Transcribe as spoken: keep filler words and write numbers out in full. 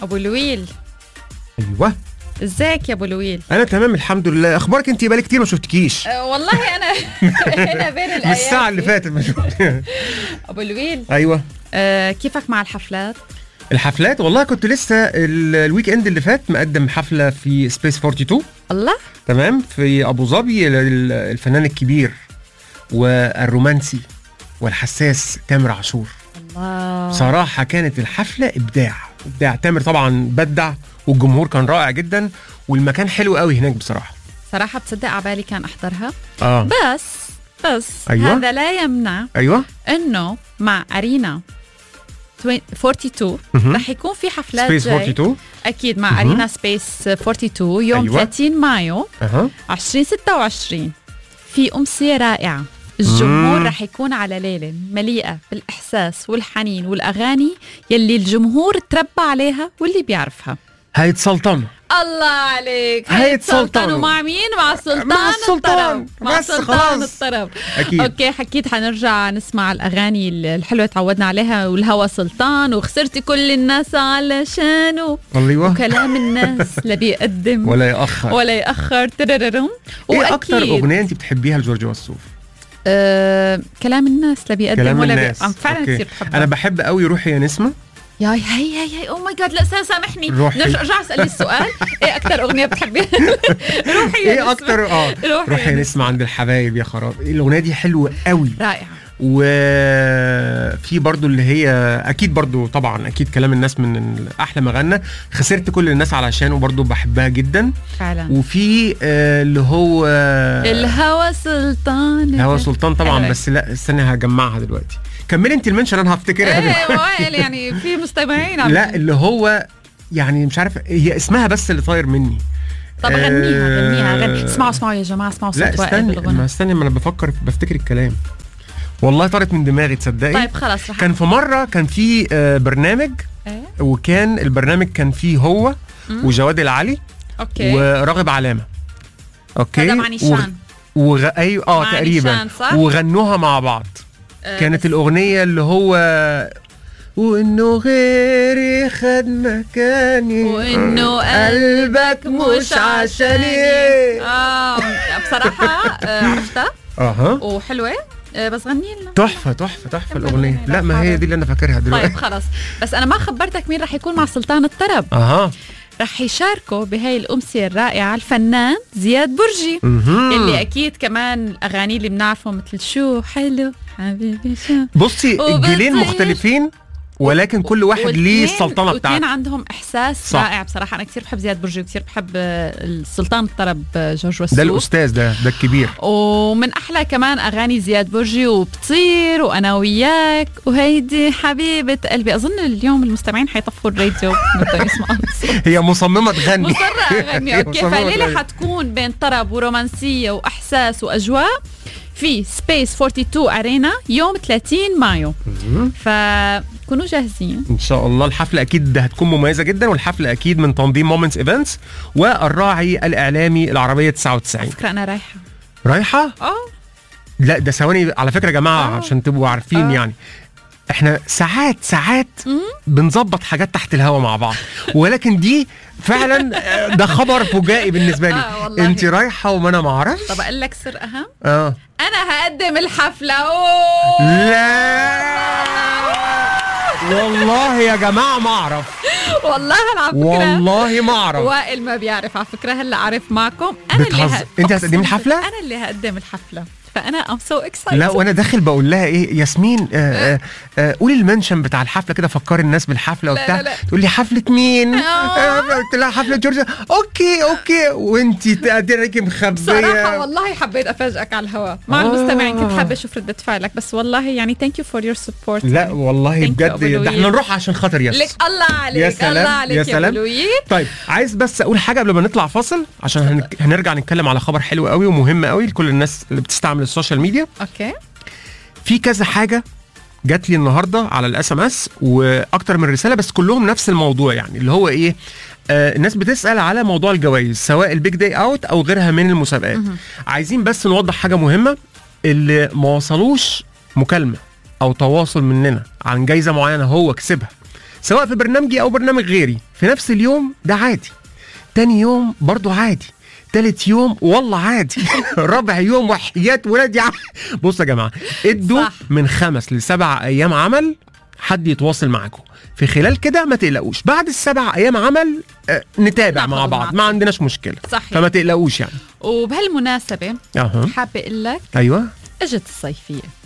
ابو لويل. ايوه ازيك يا ابو لويل؟ انا تمام الحمد لله. اخبارك انت؟ بقالي كتير ما شفتكيش. أه والله انا هنا بين الايام من الساعه اللي فاتت ما شفت. ابو لويل ايوه. أه كيفك مع الحفلات؟ الحفلات والله كنت لسه الويك اند اللي فات مقدم حفله في سبيس اتنين وأربعين. الله. تمام، في ابو ظبي للفنان الكبير والرومانسي والحساس تامر عاشور. الله. بصراحه كانت الحفله ابداع ابداع. تامر طبعا بدع والجمهور كان رائع جدا والمكان حلو قوي هناك بصراحه. صراحه بتصدق عبالي كان احضرها. اه بس بس أيوة. هذا لا يمنع ايوه انه مع ارينا اثنين وأربعين مهم. رح يكون في حفلات سبيس جاي. اتنين وأربعين اكيد مع مهم. ارينا سبيس اثنين وأربعين يوم أيوة. ثلاثين مايو اها عشرين ستة وعشرين. في امسيه رائعه. الجمهور مم. رح يكون على ليلة مليئة بالإحساس والحنين والأغاني يلي الجمهور تربى عليها واللي بيعرفها. هيتسلطنوا. الله عليك. هيتسلطنوا. مع مين؟ مع السلطان. مع السلطان. الطرب. مع بس السلطان خلاص. الطرب. اكيد. اوكي حكيت حنرجع نسمع الأغاني الحلوة تعودنا عليها والهوى سلطان وخسرتي كل الناس علشانه ايوه. وكلام الناس لا بيقدم ولا يأخر ولا يأخر ترررم. ايه اكتر اغنيه انت بتحبيها لجورج وسوف؟ أه كلام الناس لا بيقدم كلام ولا الناس. بي... عم فعلا أوكي. كثير بحبها. انا بحب قوي روحي يا نسمه. يا هي هي هي او ماي جاد. لا سامحني روحي. نرجع ارجع اسالي السؤال. ايه اكثر اغنيه بتحبيها؟ روحي يا ايه نسمة. اكتر اه روحي يا نسمه عند الحبايب يا خراب. الاغنيه دي حلوه قوي رائعه. وفي برضو اللي هي اكيد برضو طبعا اكيد كلام الناس من احلى ما غنى. خسرت كل الناس علشانه برضو بحبها جدا فعلا. وفي آه اللي هو الهوى سلطان. الهوى سلطان طبعا حلوة. بس لا استني هجمعها دلوقتي. كملي انت المنشن انا هفتكرها. ايه وائل يعني في مستمعين عم لا اللي هو يعني مش عارف هي اسمها بس اللي طاير مني. طب غنيها غنيها غني. اسمعوا اسمعوا يا جماعه اسمعوا صوت لا وائل استني ما بالغنى. استني ما انا بفكر بفتكر الكلام والله طارت من دماغي تصدقي. طيب خلاص رح كان في مره كان في آه برنامج ايه وكان البرنامج كان فيه هو مم. وجواد العلي اوكي وراغب علامه. اوكي هذا مع نيشان. وغ... ايوه اه مع تقريبا نيشان، صح؟ وغنوها مع بعض. آه كانت بس- الاغنيه اللي هو وانه غيري خد مكاني وانه قلبك مش عشاني. اه بصراحه آه عرفتها اها وحلوه. آه بس غني لنا. تحفه تحفه تحفه كمل الاغنيه. غني، لا لا ما هي حاضر. دي اللي انا فاكرها دلوقتي. طيب خلص بس انا ما خبرتك مين رح يكون مع سلطان الطرب. اها رح يشاركوا بهاي الامسيه الرائعه الفنان زياد برجي مهم. اللي اكيد كمان الاغاني اللي بنعرفه مثل شو حلو حبيبي شو. بصي الجيلين وبتصير- مختلفين ولكن كل واحد ليه السلطنه واثنين بتاعته. عندهم احساس صح. رائع بصراحه. انا كثير بحب زياد برجي وكثير بحب آه، السلطان الطرب آه، جورج وسوف. ده الاستاذ ده ده الكبير. ومن احلى كمان اغاني زياد برجي وبطير وانا وياك وهيدي حبيبه قلبي. اظن اليوم المستمعين حيطفوا الراديو بدهم يسمعوا الصوت. هي مصممه تغني. مصرة اغني. اوكي مصممة فليله تغني. حتكون بين طرب ورومانسيه واحساس واجواء في سبيس اثنين وأربعين ارينا يوم ثلاثين مايو. فكونوا جاهزين. ان شاء الله الحفله اكيد هتكون مميزه جدا والحفله اكيد من تنظيم مومنتس ايفنتس والراعي الاعلامي العربيه تسعة وتسعين. فكرة انا رايحه. رايحه؟ اه لا ده ثواني على فكره يا جماعه آه. عشان تبقوا عارفين آه. يعني احنا ساعات ساعات مم. بنظبط حاجات تحت الهوا مع بعض ولكن دي فعلا آه، ده خبر فجائي بالنسبه لي. آه والله. انت رايحه وما انا ما اعرفش. طب اقول لك سر اهم. اه انا هقدم الحفله. أوه. لا والله يا جماعه ما اعرف. والله انا على فكره والله ما اعرف. وائل ما بيعرف على فكره. هلا عرف معكم. انا اللي بتهزر. انت هتقدمي الحفله؟ انا اللي هقدم الحفله. فانا ام سو اكسايتد. لا وانا داخل بقول لها ايه ياسمين آه آه آه قولي المنشن بتاع الحفله كده فكري الناس بالحفله وبتاع. لا لا. تقول لي حفله مين؟ آه. آه قلت لها حفله جورج. اوكي اوكي وانتي تقدري مخبيه. بصراحة والله حبيت افاجئك على الهواء مع آه. المستمعين. كنت حابة اشوف ردة فعلك بس والله يعني ثانك يو فور يور سبورت. لا والله Thank you بجد أبو ده لويل. احنا نروح عشان خاطر ياس. لك الله عليك. يا سلام، الله عليك يا يا سلام. أبو لويل. طيب عايز بس اقول حاجه قبل ما نطلع فاصل عشان هنك... هنرجع نتكلم على خبر حلو قوي ومهم قوي لكل الناس اللي بتستعمل السوشيال ميديا. اوكي في كذا حاجه جات لي النهارده على الاس ام اس واكتر من رساله بس كلهم نفس الموضوع يعني اللي هو ايه آه الناس بتسال على موضوع الجوائز سواء البيج داي اوت او غيرها من المسابقات. عايزين بس نوضح حاجه مهمه. اللي ما وصلوش مكالمه او تواصل مننا عن جايزه معينه هو كسبها سواء في برنامجي او برنامج غيري في نفس اليوم، ده عادي. تاني يوم برضو عادي. تالت يوم والله عادي. رابع يوم وحياة ولادي عادي. بصوا يا جماعه، ادوا صح. من خمس لسبع ايام عمل حد يتواصل معاكم. في خلال كده ما تقلقوش، بعد السبع ايام عمل آه نتابع مع بعض، معك. ما عندناش مشكله. صحيح. فما تقلقوش يعني. وبهالمناسبة اها حابة اقول لك ايوه اجت الصيفية.